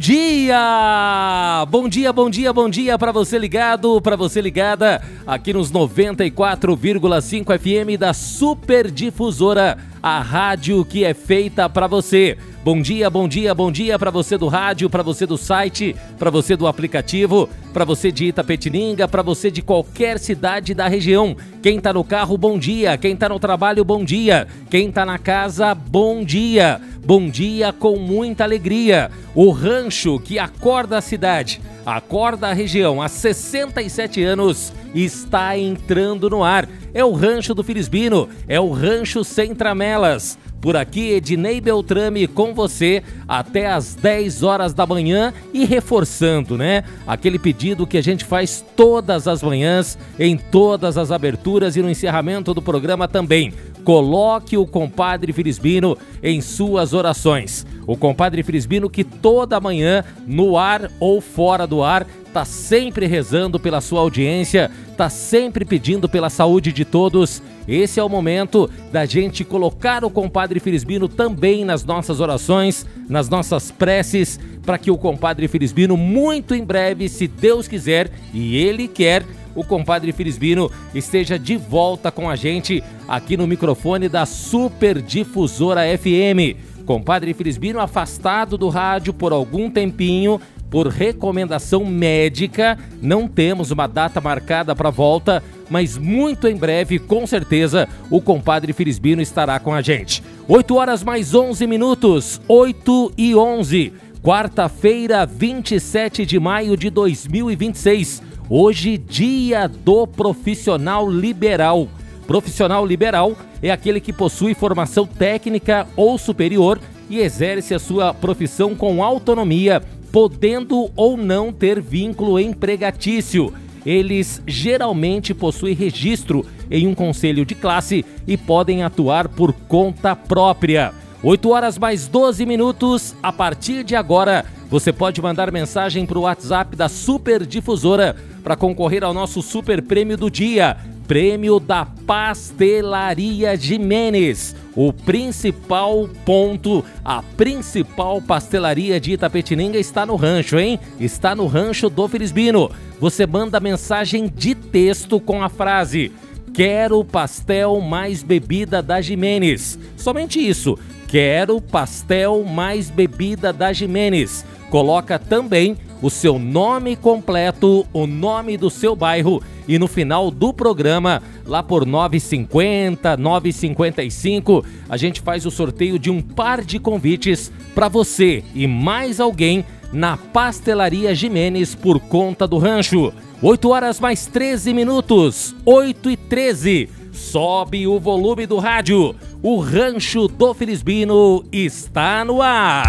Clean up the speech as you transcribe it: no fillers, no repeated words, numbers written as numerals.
dia! Bom dia, bom dia, bom dia para você ligado, para você ligada aqui nos 94,5 FM da Super Difusora, a rádio que é feita para você. Bom dia, bom dia, bom dia para você do rádio, para você do site, para você do aplicativo, para você de Itapetininga, para você de qualquer cidade da região. Quem tá no carro, bom dia. Quem tá no trabalho, bom dia. Quem tá na casa, bom dia. Bom dia com muita alegria. O rancho que acorda a cidade, acorda a região há 67 anos, está entrando no ar. É o Rancho do Filisbino, é o Rancho Sem Tramelas. Por aqui, Ednei Beltrame com você até às 10 horas da manhã e reforçando, né? Aquele pedido que a gente faz todas as manhãs, em todas as aberturas e no encerramento do programa também. Coloque o compadre Filisbino em suas orações. O compadre Filisbino que toda manhã, no ar ou fora do ar, tá sempre rezando pela sua audiência, tá sempre pedindo pela saúde de todos. Esse é o momento da gente colocar o compadre Filisbino também nas nossas orações, nas nossas preces, para que o compadre Filisbino muito em breve, se Deus quiser e Ele quer, o compadre Filisbino esteja de volta com a gente aqui no microfone da Super Difusora FM. Compadre Filisbino afastado do rádio por algum tempinho, por recomendação médica, não temos uma data marcada para volta, mas muito em breve, com certeza, o compadre Filisbino estará com a gente. 8 horas mais 11 minutos, 8h11, quarta-feira, 27 de maio de 2026. Hoje, dia do profissional liberal. Profissional liberal é aquele que possui formação técnica ou superior e exerce a sua profissão com autonomia, podendo ou não ter vínculo empregatício. Eles geralmente possuem registro em um conselho de classe e podem atuar por conta própria. 8 horas mais 12 minutos, a partir de agora, você pode mandar mensagem para o WhatsApp da Super Difusora para concorrer ao nosso super prêmio do dia. Prêmio da Pastelaria Jimenez, o principal ponto, a principal pastelaria de Itapetininga está no rancho, hein? Está no Rancho do Filisbino. Você manda mensagem de texto com a frase: quero pastel mais bebida da Jimenez. Somente isso, quero pastel mais bebida da Jimenez. Coloca também o seu nome completo, o nome do seu bairro e no final do programa, lá por 9h50, 9h55, a gente faz o sorteio de um par de convites para você e mais alguém na Pastelaria Jimenez por conta do rancho. 8 horas mais 13 minutos, 8h13. Sobe o volume do rádio. O Rancho do Filisbino está no ar.